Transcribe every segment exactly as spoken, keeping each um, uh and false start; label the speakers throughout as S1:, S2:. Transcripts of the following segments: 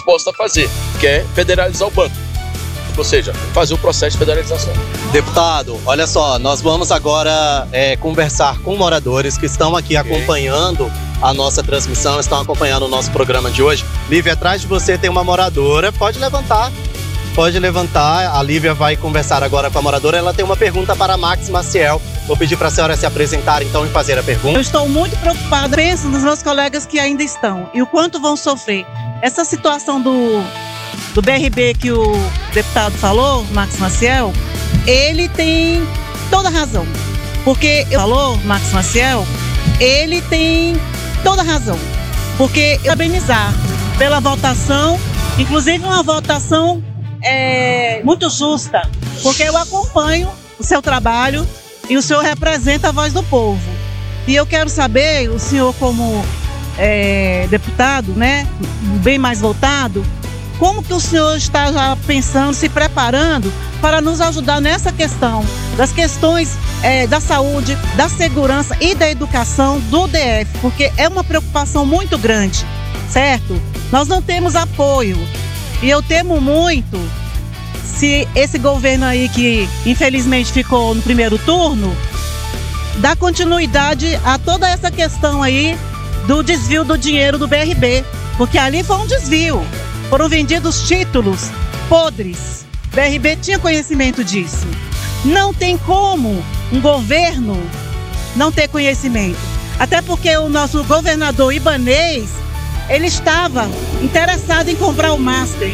S1: disposta a fazer, que é federalizar o banco. Ou seja, fazer o processo de federalização.
S2: Deputado, olha só, nós vamos agora é, conversar com moradores que estão aqui okay. acompanhando a nossa transmissão, estão acompanhando o nosso programa de hoje. Lívia, atrás de você tem uma moradora, pode levantar, pode levantar. A Lívia vai conversar agora com a moradora, ela tem uma pergunta para Max Maciel. Vou pedir para a senhora se apresentar então e fazer a pergunta.
S3: Eu estou muito preocupada, penso nos meus colegas que ainda estão e o quanto vão sofrer. Essa situação do... do B R B que o deputado falou, Max Maciel, ele tem toda a razão. Porque, eu falou, Max Maciel, ele tem toda a razão. Porque eu parabenizar pela votação, inclusive uma votação é, muito justa, porque eu acompanho o seu trabalho e o senhor representa a voz do povo. E eu quero saber, o senhor como é, deputado, né, bem mais votado, como que o senhor está já pensando, se preparando para nos ajudar nessa questão, das questões é, da saúde, da segurança e da educação do D F, porque é uma preocupação muito grande, certo? Nós não temos apoio e eu temo muito se esse governo aí que infelizmente ficou no primeiro turno, dar continuidade a toda essa questão aí do desvio do dinheiro do B R B, porque ali foi um desvio. Foram vendidos títulos podres. O B R B tinha conhecimento disso. Não tem como um governo não ter conhecimento. Até porque o nosso governador Ibanez, ele estava interessado em comprar o Master.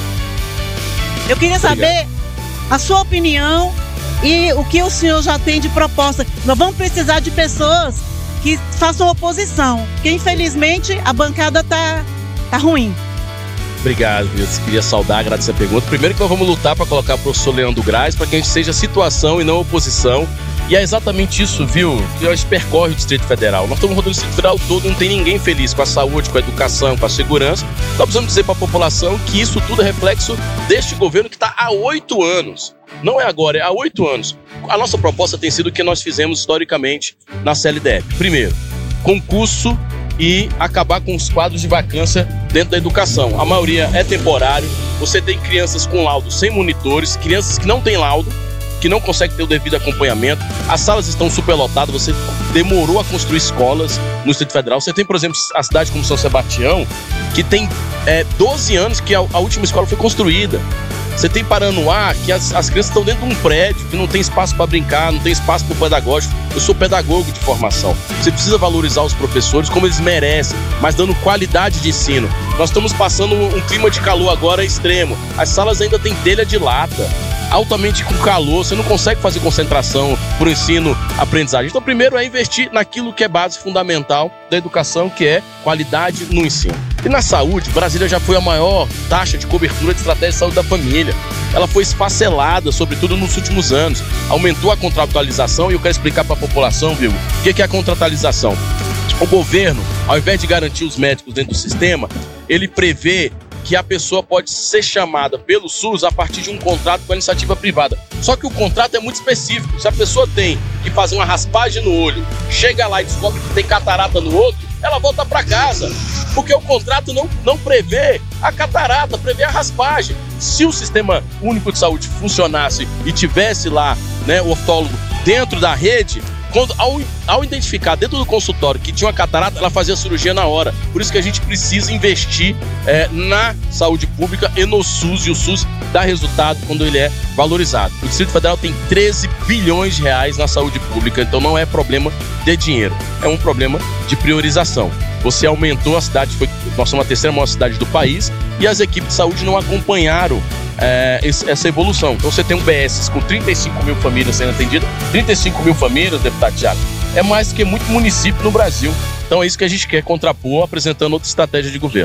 S3: Eu queria saber a sua opinião e o que o senhor já tem de proposta. Nós vamos precisar de pessoas que façam oposição, porque infelizmente a bancada está tá ruim.
S1: Obrigado, eu queria saudar, agradecer a pergunta. Primeiro que nós vamos lutar para colocar o professor Leandro Graz para que a gente seja situação e não oposição. E é exatamente isso, viu, que a gente percorre o Distrito Federal. Nós estamos rodando o Distrito Federal todo, não tem ninguém feliz com a saúde, com a educação, com a segurança. Nós precisamos dizer para a população que isso tudo é reflexo deste governo que está há oito anos. Não é agora, é há oito anos. A nossa proposta tem sido o que nós fizemos historicamente na C L D F. Primeiro, concurso e acabar com os quadros de vacância dentro da educação. A maioria é temporário, você tem crianças com laudo sem monitores, crianças que não têm laudo, que não conseguem ter o devido acompanhamento, as salas estão superlotadas, você demorou a construir escolas no Distrito Federal. Você tem, por exemplo, a cidade como São Sebastião, que tem é, doze anos que a, a última escola foi construída. Você tem Paranoá, que as, as crianças estão dentro de um prédio, que não tem espaço para brincar, não tem espaço para o pedagógico. Eu sou pedagogo de formação. Você precisa valorizar os professores como eles merecem, mas dando qualidade de ensino. Nós estamos passando um clima de calor agora extremo. As salas ainda têm telha de lata, altamente com calor, você não consegue fazer concentração para o ensino-aprendizagem. Então, primeiro é investir naquilo que é base fundamental da educação, que é qualidade no ensino. E na saúde, Brasília já foi a maior taxa de cobertura de estratégia de saúde da família. Ela foi esfacelada, sobretudo nos últimos anos. Aumentou a contratualização e eu quero explicar para a população, viu, o que é a contratualização. O governo, ao invés de garantir os médicos dentro do sistema, ele prevê que a pessoa pode ser chamada pelo SUS a partir de um contrato com a iniciativa privada. Só que o contrato é muito específico. Se a pessoa tem que fazer uma raspagem no olho, chega lá e descobre que tem catarata no outro, ela volta para casa. Porque o contrato não, não prevê a catarata, prevê a raspagem. Se o Sistema Único de Saúde funcionasse e tivesse lá, né, o oftalmólogo dentro da rede, quando, ao, ao identificar dentro do consultório que tinha uma catarata, ela fazia a cirurgia na hora. Por isso que a gente precisa investir é, na saúde pública e no SUS, e o SUS dá resultado quando ele é valorizado. O Distrito Federal tem treze bilhões de reais na saúde pública, então não é problema de dinheiro, é um problema de priorização. Você aumentou a cidade, foi, nós somos a terceira maior cidade do país, e as equipes de saúde não acompanharam É, essa evolução. Então você tem um B S com trinta e cinco mil famílias sendo atendidas, trinta e cinco mil famílias, deputado Thiago, é mais do que muito município no Brasil. Então é isso que a gente quer contrapor, apresentando outra estratégia de governo.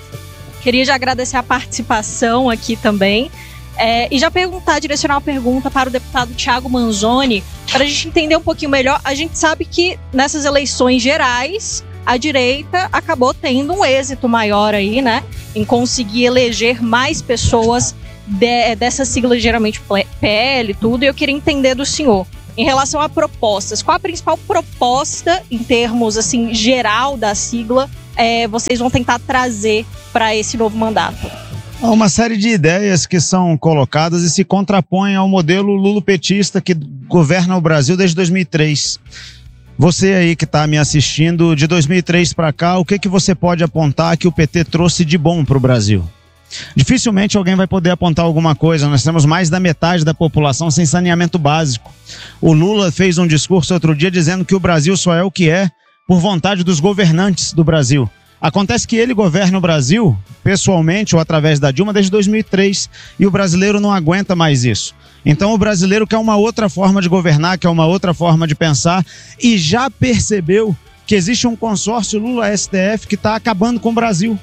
S4: Queria já agradecer a participação aqui também é, e já perguntar, direcionar uma pergunta para o deputado Thiago Manzoni, para a gente entender um pouquinho melhor. A gente sabe que nessas eleições gerais a direita acabou tendo um êxito maior aí, né, em conseguir eleger mais pessoas De, dessa sigla, geralmente P L e tudo, e eu queria entender do senhor, em relação a propostas, qual a principal proposta, em termos assim, geral da sigla, é, vocês vão tentar trazer para esse novo mandato?
S5: Há uma série de ideias que são colocadas e se contrapõem ao modelo lulopetista que governa o Brasil desde dois mil e três. Você aí que está me assistindo, de dois mil e três para cá, o que, que você pode apontar que o P T trouxe de bom para o Brasil? Dificilmente alguém vai poder apontar alguma coisa. Nós temos mais da metade da população sem saneamento básico. O Lula fez um discurso outro dia dizendo que o Brasil só é o que é por vontade dos governantes do Brasil. Acontece que ele governa o Brasil, pessoalmente ou através da Dilma, desde dois mil e três, e o brasileiro não aguenta mais isso. Então o brasileiro quer uma outra forma de governar, quer uma outra forma de pensar, e já percebeu que existe um consórcio Lula-S T F que está acabando com o Brasil.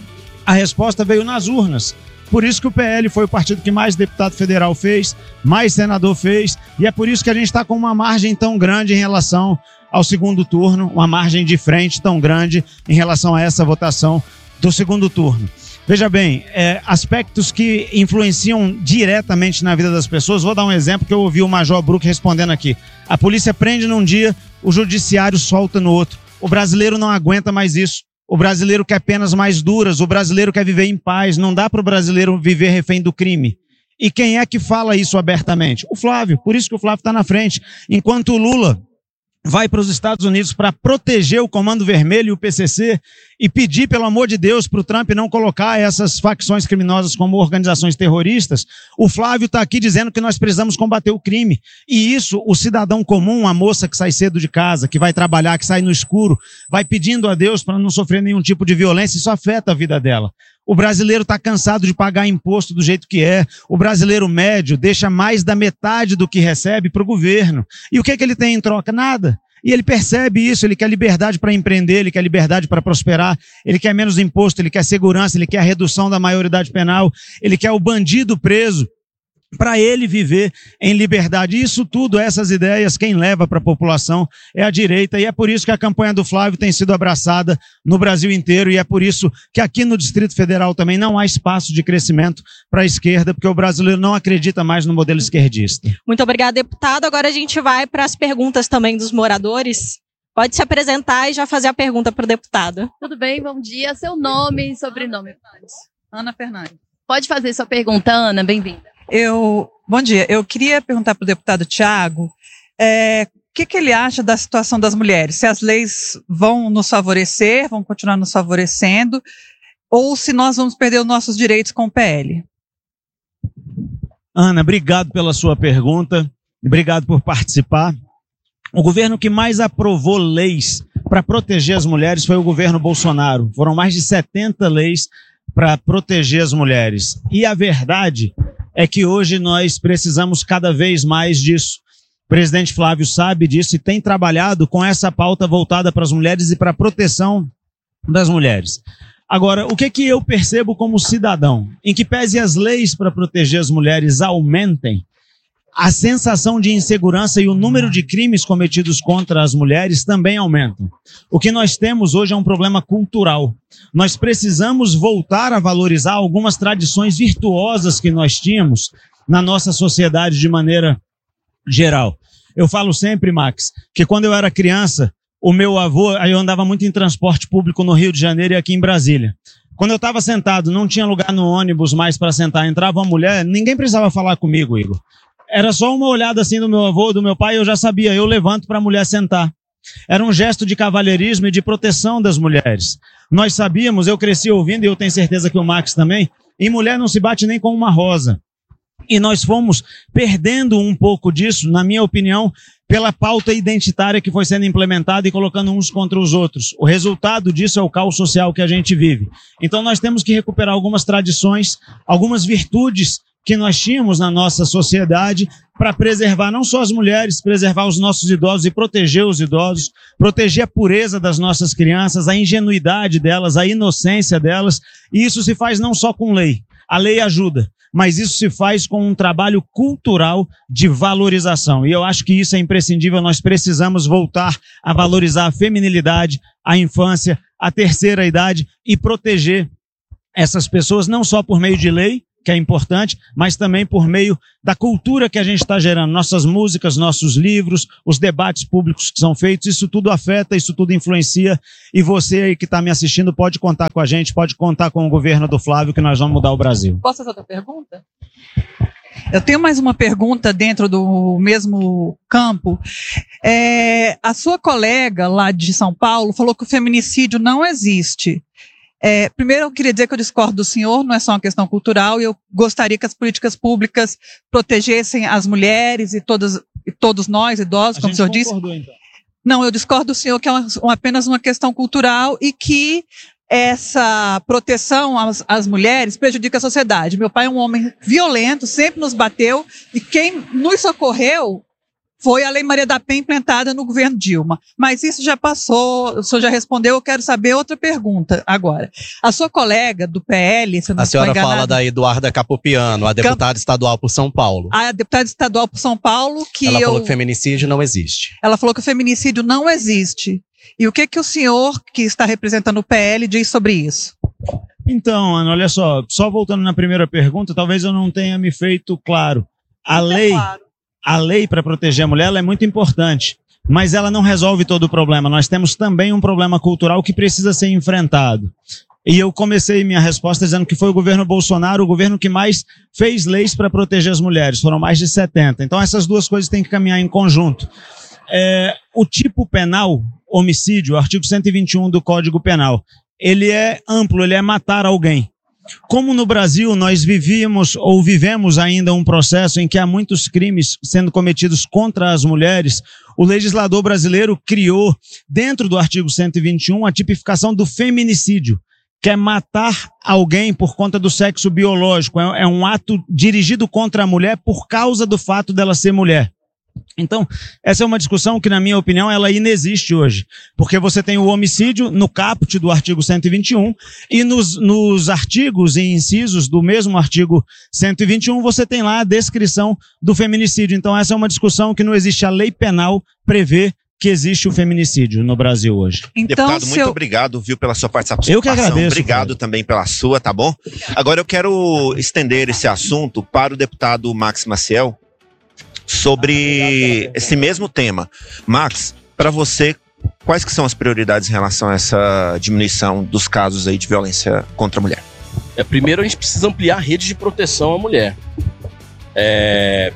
S5: A resposta veio nas urnas. Por isso que o P L foi o partido que mais deputado federal fez, mais senador fez, e é por isso que a gente está com uma margem tão grande em relação ao segundo turno, uma margem de frente tão grande em relação a essa votação do segundo turno. Veja bem, é, aspectos que influenciam diretamente na vida das pessoas. Vou dar um exemplo que eu ouvi o Major Brook respondendo aqui. A polícia prende num dia, o judiciário solta no outro. O brasileiro não aguenta mais isso. O brasileiro quer penas mais duras, o brasileiro quer viver em paz. Não dá para o brasileiro viver refém do crime. E quem é que fala isso abertamente? O Flávio. Por isso que o Flávio está na frente. Enquanto o Lula vai para os Estados Unidos para proteger o Comando Vermelho e o P C C e pedir, pelo amor de Deus, para o Trump não colocar essas facções criminosas como organizações terroristas, o Flávio está aqui dizendo que nós precisamos combater o crime. E isso, o cidadão comum, a moça que sai cedo de casa, que vai trabalhar, que sai no escuro, vai pedindo a Deus para não sofrer nenhum tipo de violência, isso afeta a vida dela. O brasileiro está cansado de pagar imposto do jeito que é. O brasileiro médio deixa mais da metade do que recebe para o governo. E o que, que ele tem em troca? Nada. E ele percebe isso, ele quer liberdade para empreender, ele quer liberdade para prosperar, ele quer menos imposto, ele quer segurança, ele quer a redução da maioridade penal, ele quer o bandido preso para ele viver em liberdade. Isso tudo, essas ideias, quem leva para a população é a direita, e é por isso que a campanha do Flávio tem sido abraçada no Brasil inteiro, e é por isso que aqui no Distrito Federal também não há espaço de crescimento para a esquerda, porque o brasileiro não acredita mais no modelo esquerdista.
S4: Muito obrigada, deputado. Agora a gente vai para as perguntas também dos moradores. Pode se apresentar e já fazer a pergunta para o deputado.
S6: Tudo bem, bom dia. Seu nome e sobrenome.
S7: Ana Fernandes.
S6: Pode fazer sua pergunta, Ana, bem-vinda.
S7: Eu, bom dia, eu queria perguntar para o deputado Thiago é, o que, que ele acha da situação das mulheres, se as leis vão nos favorecer, vão continuar nos favorecendo, ou se nós vamos perder os nossos direitos com o P L.
S5: Ana, obrigado pela sua pergunta, obrigado por participar. O governo que mais aprovou leis para proteger as mulheres foi o governo Bolsonaro. Foram mais de setenta leis para proteger as mulheres. E a verdade é que hoje nós precisamos cada vez mais disso. O presidente Flávio sabe disso e tem trabalhado com essa pauta voltada para as mulheres e para a proteção das mulheres. Agora, o que que eu percebo como cidadão? Em que pese as leis para proteger as mulheres aumentem, a sensação de insegurança e o número de crimes cometidos contra as mulheres também aumentam. O que nós temos hoje é um problema cultural. Nós precisamos voltar a valorizar algumas tradições virtuosas que nós tínhamos na nossa sociedade de maneira geral. Eu falo sempre, Max, que quando eu era criança, o meu avô, aí eu andava muito em transporte público no Rio de Janeiro e aqui em Brasília. Quando eu estava sentado, não tinha lugar no ônibus mais para sentar, entrava uma mulher, ninguém precisava falar comigo, Igor. Era só uma olhada assim do meu avô, do meu pai, eu já sabia, eu levanto para a mulher sentar. Era um gesto de cavalheirismo e de proteção das mulheres. Nós sabíamos, eu cresci ouvindo, e eu tenho certeza que o Max também, em mulher não se bate nem com uma rosa. E nós fomos perdendo um pouco disso, na minha opinião, pela pauta identitária que foi sendo implementada e colocando uns contra os outros. O resultado disso é o caos social que a gente vive. Então nós temos que recuperar algumas tradições, algumas virtudes que nós tínhamos na nossa sociedade para preservar não só as mulheres, preservar os nossos idosos e proteger os idosos, proteger a pureza das nossas crianças, a ingenuidade delas, a inocência delas. E isso se faz não só com lei. A lei ajuda, mas isso se faz com um trabalho cultural de valorização. E eu acho que isso é imprescindível. Nós precisamos voltar a valorizar a feminilidade, a infância, a terceira idade e proteger essas pessoas não só por meio de lei, que é importante, mas também por meio da cultura que a gente está gerando, nossas músicas, nossos livros, os debates públicos que são feitos, isso tudo afeta, isso tudo influencia, e você aí que está me assistindo pode contar com a gente, pode contar com o governo do Flávio, que nós vamos mudar o Brasil.
S7: Posso fazer outra pergunta? Eu tenho mais uma pergunta dentro do mesmo campo. É, a sua colega lá de São Paulo falou que o feminicídio não existe. É, primeiro, eu queria dizer que eu discordo do senhor, não é só uma questão cultural, e eu gostaria que as políticas públicas protegessem as mulheres e, todas, e todos nós, idosos,
S5: A
S7: como o
S5: gente
S7: senhor disse.
S5: concordou, então.
S7: Não, eu discordo do senhor que é uma, uma, apenas uma questão cultural e que essa proteção às, às mulheres prejudica a sociedade. Meu pai é um homem violento, sempre nos bateu, e quem nos socorreu foi a Lei Maria da Penha implementada no governo Dilma. Mas isso já passou, o senhor já respondeu, eu quero saber outra pergunta agora. A sua colega do P L, se eu não
S2: A senhora
S7: estou enganada,
S2: fala da Eduarda Capopiano, a deputada estadual por São Paulo.
S7: a deputada estadual por São Paulo, que
S2: Ela
S7: eu,
S2: falou que feminicídio não existe.
S7: ela falou que o feminicídio não existe. E o que que o senhor, que está representando o P L, diz sobre isso?
S5: Então, Ana, olha só, só voltando na primeira pergunta, talvez eu não tenha me feito claro. A lei, a lei para proteger a mulher ela é muito importante, mas ela não resolve todo o problema. Nós temos também um problema cultural que precisa ser enfrentado. E eu comecei minha resposta dizendo que foi o governo Bolsonaro o governo que mais fez leis para proteger as mulheres. Foram mais de setenta. Então essas duas coisas têm que caminhar em conjunto. É, o tipo penal, homicídio, o artigo cento e vinte e um do Código Penal, ele é amplo, ele é matar alguém. Como no Brasil nós vivíamos ou vivemos ainda um processo em que há muitos crimes sendo cometidos contra as mulheres, o legislador brasileiro criou, dentro do artigo cento e vinte e um, a tipificação do feminicídio, que é matar alguém por conta do sexo biológico. É, é um ato dirigido contra a mulher por causa do fato dela ser mulher. Então, essa é uma discussão que, na minha opinião, ela inexiste hoje. Porque você tem o homicídio no caput do artigo cento e vinte e um e nos, nos artigos e incisos do mesmo artigo cento e vinte e um você tem lá a descrição do feminicídio. Então, essa é uma discussão que não existe. A lei penal prevê que existe o feminicídio no Brasil hoje.
S7: Então,
S8: Deputado, muito
S7: eu...
S8: obrigado, viu, pela sua participação.
S5: Eu que agradeço.
S8: Obrigado
S5: cara.
S8: também pela sua, tá bom? Agora eu quero estender esse assunto para o deputado Max Maciel, sobre esse mesmo tema. Max, para você, quais que são as prioridades em relação a essa diminuição dos casos aí de violência contra a mulher?
S1: É, primeiro, a gente precisa ampliar a rede de proteção à mulher. É,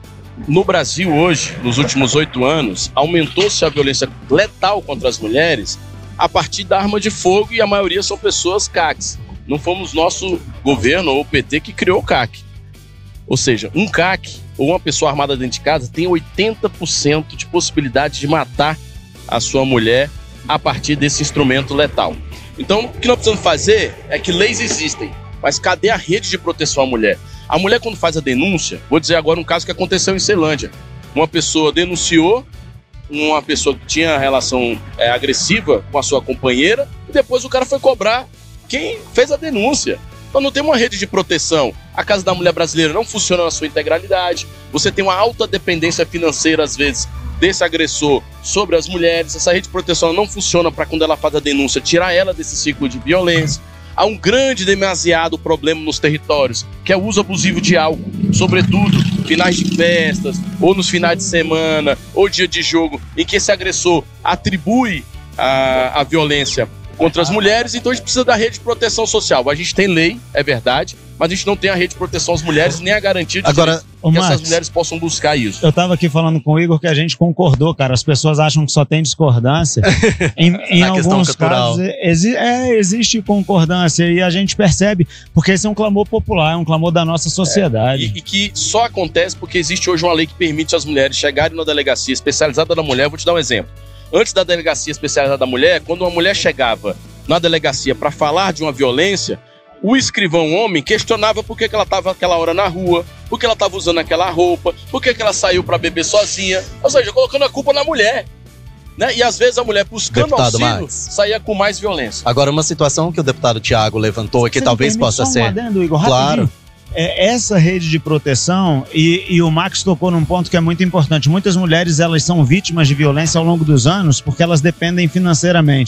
S1: no Brasil, hoje, nos últimos oito anos, aumentou-se a violência letal contra as mulheres a partir da arma de fogo, e a maioria são pessoas C A Cs. Não fomos nosso governo ou o P T que criou o C A C. Ou seja, um C A C ou uma pessoa armada dentro de casa tem oitenta por cento de possibilidade de matar a sua mulher a partir desse instrumento letal. Então, o que nós precisamos fazer é que leis existem, mas cadê a rede de proteção à mulher? A mulher, quando faz a denúncia, vou dizer agora um caso que aconteceu em Ceilândia. Uma pessoa denunciou uma pessoa que tinha relação é, agressiva com a sua companheira, e depois o cara foi cobrar quem fez a denúncia. Então não tem uma rede de proteção. A Casa da Mulher Brasileira não funciona na sua integralidade. Você tem uma alta dependência financeira, às vezes, desse agressor sobre as mulheres. Essa rede de proteção não funciona para, quando ela faz a denúncia, tirar ela desse ciclo de violência. Há um grande, demasiado problema nos territórios, que é o uso abusivo de álcool, sobretudo finais de festas, ou nos finais de semana, ou dia de jogo, em que esse agressor atribui a, a violência contra as mulheres. Então a gente precisa da rede de proteção social. A gente tem lei, é verdade, mas a gente não tem a rede de proteção às mulheres, nem a garantia de
S2: Agora,
S1: que
S5: Max,
S1: essas mulheres possam buscar isso.
S5: Eu tava aqui falando com o Igor que a gente concordou, cara. As pessoas acham que só tem discordância. Em, em alguns casos, exi é, existe concordância e a gente percebe, porque esse é um clamor popular, é um clamor da nossa sociedade.
S1: É, e, e que só acontece porque existe hoje uma lei que permite às mulheres chegarem na delegacia especializada da mulher. Vou te dar um exemplo. Antes da delegacia especializada da mulher, quando uma mulher chegava na delegacia para falar de uma violência, o escrivão homem questionava por que, que ela estava aquela hora na rua, por que ela estava usando aquela roupa, por que, que ela saiu para beber sozinha, ou seja, colocando a culpa na mulher. Né? E às vezes a mulher, buscando
S2: Deputado
S1: auxílio,
S2: Max,
S1: saía com mais violência.
S2: Agora, uma situação que o deputado Tiago levantou e que
S5: Você
S2: talvez
S5: me permite
S2: possa
S5: só um
S2: ser...
S5: adendo, Igor,
S2: Claro.
S5: rapidinho? É, essa rede de proteção, e, e o Max tocou num ponto que é muito importante. Muitas mulheres, elas são vítimas de violência ao longo dos anos porque elas dependem financeiramente.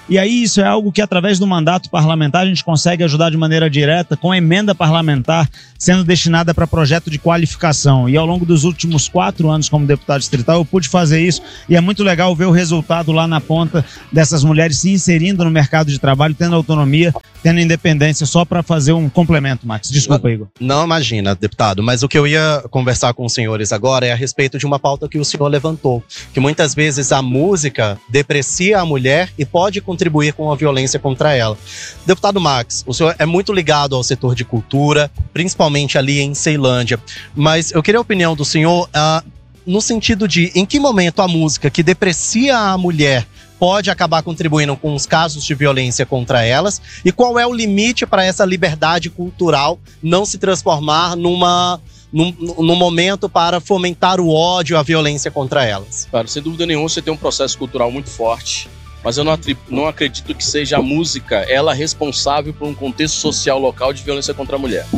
S5: E aí isso é algo que através do mandato parlamentar a gente consegue ajudar de maneira direta com a emenda parlamentar sendo destinada para projeto de qualificação. E ao longo dos últimos quatro anos como deputado distrital eu pude fazer isso e é muito legal ver o resultado lá na ponta dessas mulheres se inserindo no mercado de trabalho, tendo autonomia, tendo independência, só para fazer um complemento, Max. Desculpa, Igor.
S2: Não imagina, deputado, mas o que eu ia conversar com os senhores agora é a respeito de uma pauta que o senhor levantou, que muitas vezes a música deprecia a mulher e pode contribuir com a violência contra ela. Deputado Max, o senhor é muito ligado ao setor de cultura, principalmente ali em Ceilândia, mas eu queria a opinião do senhor uh, no sentido de em que momento a música que deprecia a mulher pode acabar contribuindo com os casos de violência contra elas e qual é o limite para essa liberdade cultural não se transformar numa, num, num momento para fomentar o ódio, a violência contra elas?
S1: Claro, sem dúvida nenhuma você tem um processo cultural muito forte, mas eu não, não acredito que seja a música ela responsável por um contexto social local de violência contra a mulher.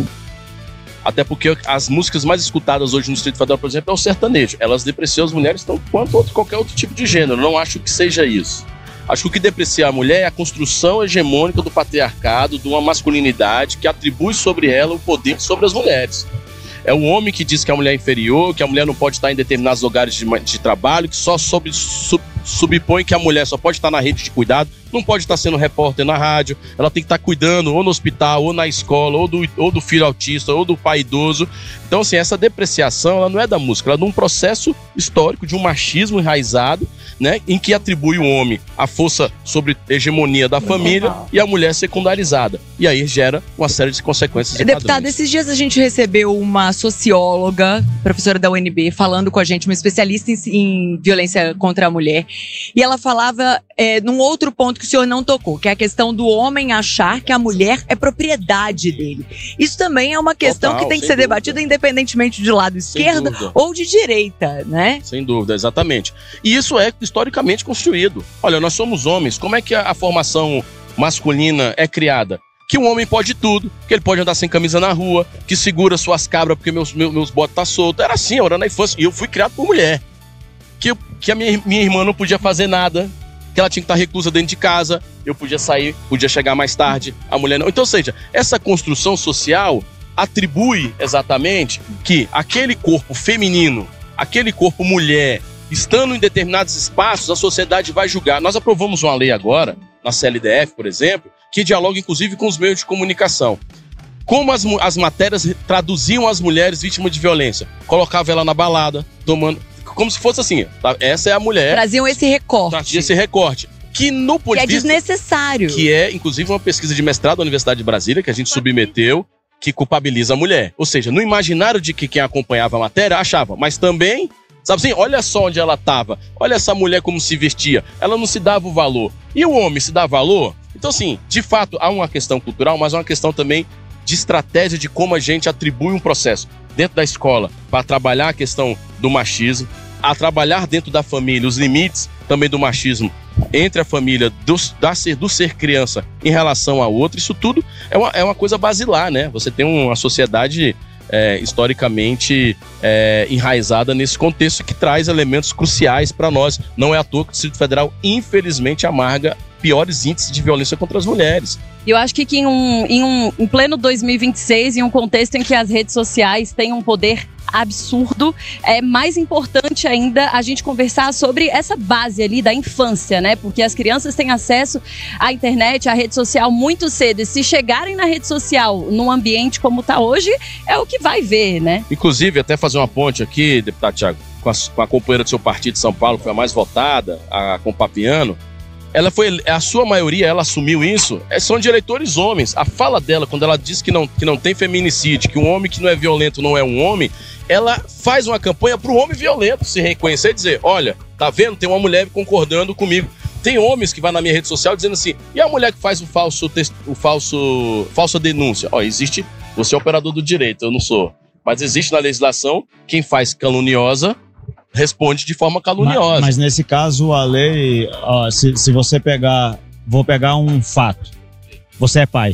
S1: Até porque as músicas mais escutadas hoje no Distrito Federal, por exemplo, é o sertanejo. Elas depreciam as mulheres tanto quanto outro, qualquer outro tipo de gênero. Não acho que seja isso. Acho que o que deprecia a mulher é a construção hegemônica do patriarcado, de uma masculinidade que atribui sobre ela o poder sobre as mulheres. É o homem que diz que a mulher é inferior, que a mulher não pode estar em determinados lugares de, de trabalho, que só sobre, sub, subpõe que a mulher só pode estar na rede de cuidado, não pode estar sendo repórter na rádio, ela tem que estar cuidando ou no hospital, ou na escola, ou do, ou do filho autista, ou do pai idoso. Então, assim, essa depreciação, ela não é da música, ela é de um processo histórico, de um machismo enraizado, né, em que atribui o homem a força sobre a hegemonia da família e a mulher secundarizada. E aí gera uma série de consequências e
S9: Deputado,
S1: padrões.
S9: esses dias a gente recebeu uma socióloga, professora da U N B, falando com a gente, uma especialista em, em violência contra a mulher. E ela falava é, num outro ponto que o senhor não tocou, que é a questão do homem achar que a mulher é propriedade dele. Isso também é uma questão
S1: Total,
S9: que tem que
S1: sem
S9: ser
S1: dúvida.
S9: debatida independentemente de lado esquerda
S1: dúvida.
S9: ou de direita, né?
S1: Sem dúvida, exatamente. E isso é historicamente construído. Olha, nós somos homens, como é que a, a formação masculina é criada? Que um homem pode tudo, que ele pode andar sem camisa na rua, que segura suas cabras porque meus, meus, meus botos tá soltos. Era assim, era na infância. E eu fui criado por mulher. Que, que a minha, minha irmã não podia fazer nada, que ela tinha que estar reclusa dentro de casa, eu podia sair, podia chegar mais tarde, a mulher não. Então, ou seja, essa construção social atribui exatamente que aquele corpo feminino, aquele corpo mulher, estando em determinados espaços, a sociedade vai julgar. Nós aprovamos uma lei agora, na C L D F, por exemplo, que dialoga inclusive com os meios de comunicação. Como as, as matérias traduziam as mulheres vítimas de violência? Colocava ela na balada, tomando... Como se fosse assim, tá? Essa é a mulher...
S9: Traziam esse recorte.
S1: Trazia esse recorte. Que no ponto
S9: Que é
S1: de vista...
S9: desnecessário.
S1: Que é, inclusive, uma pesquisa de mestrado da Universidade de Brasília, que a gente submeteu, que culpabiliza a mulher. Ou seja, no imaginário de que quem acompanhava a matéria achava, mas também... Sabe assim, olha só onde ela estava, olha essa mulher como se vestia, ela não se dava o valor. E o homem se dá valor? Então, assim, de fato, há uma questão cultural, mas há uma questão também de estratégia de como a gente atribui um processo dentro da escola para trabalhar a questão do machismo, a trabalhar dentro da família os limites também do machismo entre a família do, da ser, do ser criança em relação a outra. Isso tudo é uma, é uma coisa basilar, né? Você tem uma sociedade... É, historicamente é, enraizada nesse contexto que traz elementos cruciais para nós. Não é à toa que o Distrito Federal, infelizmente, amarga piores índices de violência contra as mulheres.
S9: Eu acho que, que em, um, em, um, em pleno dois mil e vinte e seis, em um contexto em que as redes sociais têm um poder absurdo, é mais importante ainda a gente conversar sobre essa base ali da infância, né? Porque as crianças têm acesso à internet, à rede social muito cedo. E se chegarem na rede social num ambiente como está hoje, é o que vai ver, né?
S1: Inclusive, até fazer uma ponte aqui, deputado Thiago, com a, com a companheira do seu partido de São Paulo, que foi a mais votada, a Compapiano. Ela foi, a sua maioria, ela assumiu isso, são de eleitores homens. A fala dela, quando ela diz que não, que não tem feminicídio, que um homem que não é violento não é um homem, ela faz uma campanha para o homem violento se reconhecer e dizer, olha, tá vendo, tem uma mulher concordando comigo. Tem homens que vão na minha rede social dizendo assim, e a mulher que faz o falso, o falso, falsa denúncia? Ó, existe, você é operador do direito, eu não sou, mas existe na legislação quem faz caluniosa responde de forma caluniosa.
S5: Mas, mas nesse caso, a lei, ó, se, se você pegar, vou pegar um fato, você é pai.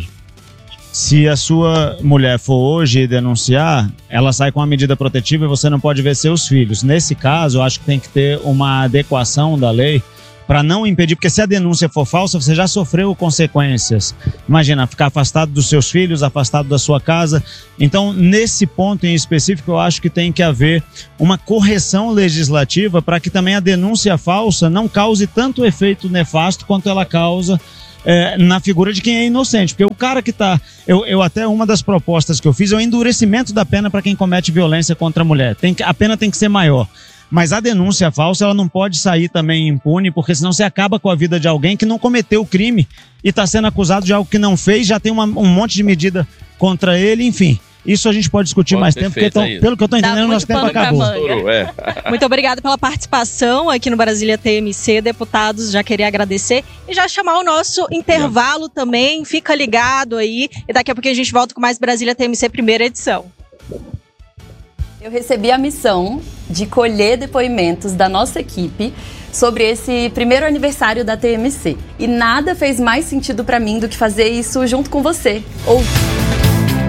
S5: Se a sua mulher for hoje denunciar, ela sai com uma medida protetiva e você não pode ver seus filhos. Nesse caso, eu acho que tem que ter uma adequação da lei para não impedir, porque se a denúncia for falsa, você já sofreu consequências. Imagina, ficar afastado dos seus filhos, afastado da sua casa. Então, nesse ponto em específico, eu acho que tem que haver uma correção legislativa para que também a denúncia falsa não cause tanto efeito nefasto quanto ela causa É, na figura de quem é inocente, porque o cara que tá, eu, eu até uma das propostas que eu fiz é o endurecimento da pena para quem comete violência contra a mulher, tem que, a pena tem que ser maior, mas a denúncia falsa ela não pode sair também impune, porque senão você acaba com a vida de alguém que não cometeu o crime e está sendo acusado de algo que não fez, já tem uma, um monte de medida contra ele, enfim. Isso a gente pode discutir pode mais tempo, porque tão, pelo que eu estou entendendo, nosso tempo acabou.
S1: É.
S4: Muito obrigada pela participação aqui no Brasília T M C, deputados. Já queria agradecer e já chamar o nosso intervalo também. Fica ligado aí e daqui a pouco a gente volta com mais Brasília T M C primeira edição.
S9: Eu recebi a missão de colher depoimentos da nossa equipe sobre esse primeiro aniversário da T M C. E nada fez mais sentido para mim do que fazer isso junto com você. Ou